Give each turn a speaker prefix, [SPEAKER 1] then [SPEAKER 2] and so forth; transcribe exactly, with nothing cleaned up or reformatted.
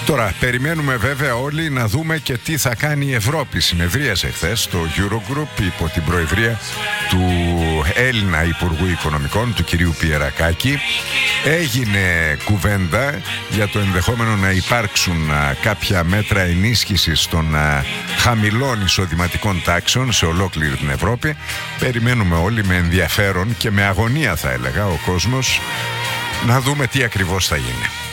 [SPEAKER 1] Τώρα, περιμένουμε βέβαια όλοι να δούμε και τι θα κάνει η Ευρώπη. Συνεδρίασε χθες το Eurogroup υπό την προεδρία του Έλληνα Υπουργού Οικονομικών, του κυρίου Πιερακάκη. Έγινε κουβέντα για το ενδεχόμενο να υπάρξουν α, κάποια μέτρα ενίσχυσης των α, χαμηλών εισοδηματικών τάξεων σε ολόκληρη την Ευρώπη. Περιμένουμε όλοι με ενδιαφέρον και με αγωνία, θα έλεγα, ο κόσμος, να δούμε τι ακριβώς θα γίνει.